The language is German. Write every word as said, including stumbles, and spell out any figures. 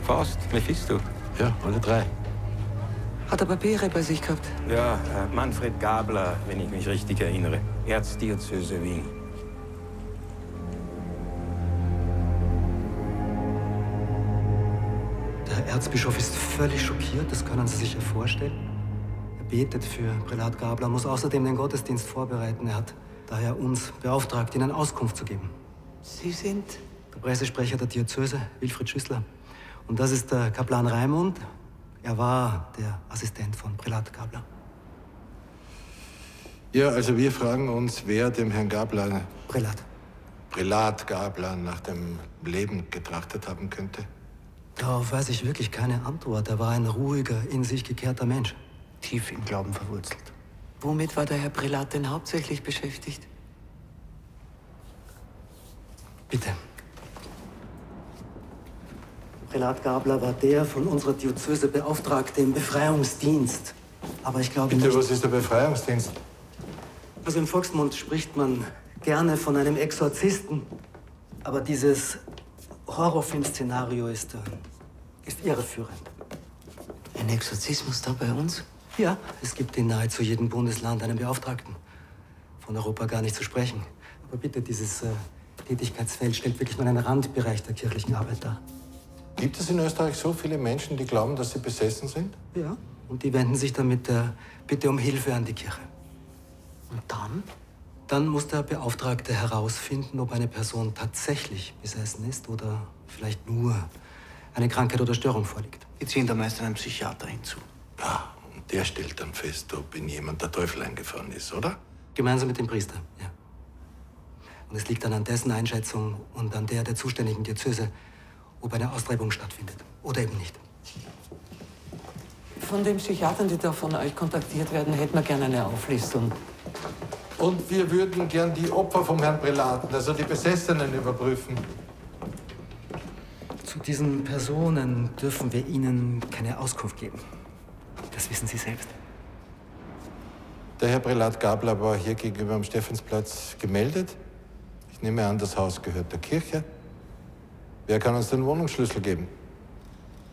Faust, Mephisto. Ja, alle drei. Hat er Papiere bei sich gehabt? Ja, äh, Manfred Gabler, wenn ich mich richtig erinnere. Erzdiözese Wien. Der Erzbischof ist völlig schockiert, das können Sie sich ja vorstellen. Er betet für Prälat Gabler, muss außerdem den Gottesdienst vorbereiten. Er hat daher uns beauftragt, Ihnen Auskunft zu geben. Sie sind? Der Pressesprecher der Diözese, Wilfried Schüssler. Und das ist der Kaplan Raimund. Er war der Assistent von Prälat Gabler. Ja, also wir fragen uns, wer dem Herrn Gabler, Prälat. Prälat Gabler, nach dem Leben getrachtet haben könnte. Darauf weiß ich wirklich keine Antwort. Er war ein ruhiger, in sich gekehrter Mensch. Tief im Glauben verwurzelt. Womit war der Herr Prälat denn hauptsächlich beschäftigt? Bitte. Prälat Gabler war der von unserer Diözese Beauftragte im Befreiungsdienst. Aber ich glaube Bitte, nicht... was ist der Befreiungsdienst? Also im Volksmund spricht man gerne von einem Exorzisten. Aber dieses Horrorfilm-Szenario ist, äh, ist irreführend. Ein Exorzismus da bei uns? Ja, es gibt in nahezu jedem Bundesland einen Beauftragten. Von Europa gar nicht zu sprechen. Aber bitte, dieses äh, Tätigkeitsfeld stellt wirklich nur einen Randbereich der kirchlichen Arbeit dar. Gibt es in Österreich so viele Menschen, die glauben, dass sie besessen sind? Ja, und die wenden sich dann mit der Bitte um Hilfe an die Kirche. Und dann? Dann muss der Beauftragte herausfinden, ob eine Person tatsächlich besessen ist oder vielleicht nur eine Krankheit oder Störung vorliegt. Die ziehen da meist einen Psychiater hinzu. Ja, und der stellt dann fest, ob in jemand der Teufel eingefahren ist, oder? Gemeinsam mit dem Priester, ja. Und es liegt dann an dessen Einschätzung und an der der zuständigen Diözese, ob eine Austreibung stattfindet oder eben nicht. Von den Psychiatern, die da von euch kontaktiert werden, hätten wir gerne eine Auflistung. Und wir würden gern die Opfer vom Herrn Prälaten, also die Besessenen, überprüfen. Zu diesen Personen dürfen wir Ihnen keine Auskunft geben. Das wissen Sie selbst. Der Herr Prälat Gabler war hier gegenüber am Stephansplatz gemeldet. Ich nehme an, das Haus gehört der Kirche. Wer kann uns den Wohnungsschlüssel geben?